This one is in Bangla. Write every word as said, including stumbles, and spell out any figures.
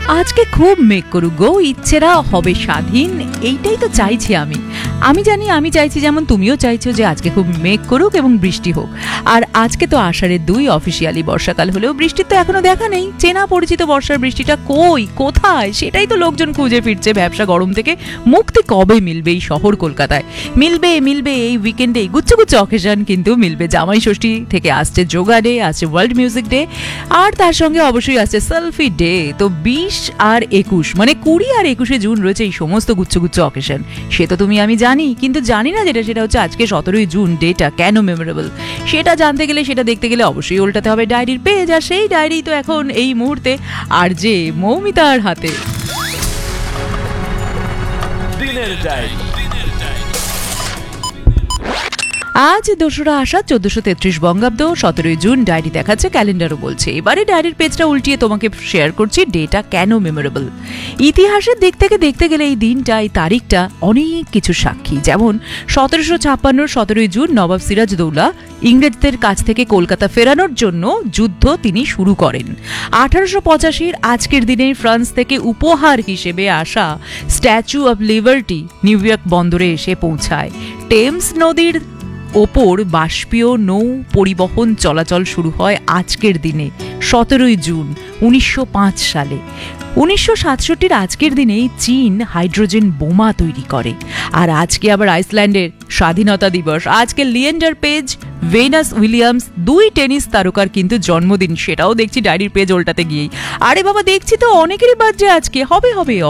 আজকে খুব মেঘ করুক গো, ইচ্ছেরা হবে স্বাধীন, এইটাই তো চাইছি আমি। আমি জানি আমি চাইছি যেমন তুমিও চাইছো যে আজকে খুব মেঘ করুক এবং বৃষ্টি হোক। আর আজকে তো আষাঢ়ের দুই, অফিসিয়ালি বর্ষাকাল হলেও বৃষ্টির তো এখনো দেখা নেই। চেনা পরিচিত বর্ষার বৃষ্টিটা কই, কোথায়, সেটাই তো লোকজন খুঁজে ফিরছে। ব্যবসা গরম থেকে মুক্তি কবে মিলবে এই শহর কলকাতায়? মিলবে মিলবে এই উইকেন্ডে, গুচ্ছ গুচ্ছ অকেশন কিন্তু মিলবে। জামাই ষষ্ঠী থেকে আসছে যোগা ডে, আসছে ওয়ার্ল্ড মিউজিক ডে, আর তার সঙ্গে অবশ্যই আসছে সেলফি ডে। তো বিশ আর একুশ মানে কুড়ি আর একুশে জুন রয়েছে এই সমস্ত গুচ্ছ গুচ্ছ অকেশন। সে তো তুমি আমি জানি, কিন্তু জানি না যেটা, সেটা হচ্ছে আজকে সতেরোই জুন ডেটা কেন মেমোরেবল। সেটা জানতে গেলে, সেটা দেখতে গেলে অবশ্যই উল্টাতে হবে ডায়েরির পেজ। আর সেই ডায়েরি তো এখন এই মুহূর্তে আর যে মৌমিতার হাতে। দিনের ডায়েরি। আজ দোসরা আষাঢ় চোদ্দশো তেত্রিশ বঙ্গাব্দ, সতেরোই জুন। ডায়েরি দেখাচ্ছে, ক্যালেন্ডারও বলছে। এবারে ডায়েরির পেজটা উল্টিয়ে তোমাকে শেয়ার করছি ডেটা কেন মেমোরেবল। ইতিহাসের দিক থেকে দেখতে গেলে এই দিনটা, এই তারিখটা অনেক কিছু সাক্ষী। যেমন সতেরোশো ছাপ্পান্নর সতেরোই জুন নবাব সিরাজদৌল্লা ইংরেজদের কাছ থেকে কলকাতা ফেরানোর জন্য যুদ্ধ তিনি শুরু করেন। আঠারোশো পঁচাশির আজকের দিনে ফ্রান্স থেকে উপহার হিসেবে আসা statue of liberty new York বন্দরে এসে পৌঁছায়। টেমস নদীর ওপর বাষ্পীয় নৌ পরিবহন চলাচল শুরু হয় আজকের দিনে সতেরোই জুন উনিশশো পাঁচ সালে। উনিশশো সাতষট্টির আজকের দিনেই চীন হাইড্রোজেন বোমা তৈরি করে। আর আজকে আবার আইসল্যান্ডের স্বাধীনতা দিবস। আজকে লিয়েন্ডার পেজ, ভেনাস উইলিয়ামস, দুই টেনিস তারকার কিন্তু জন্মদিন। সেটাও দেখছি ডায়েরির পেজ উল্টাতে গিয়েই। আরে বাবা, দেখছি তো অনেকেরই বার্থডে আজকে। হবে হবে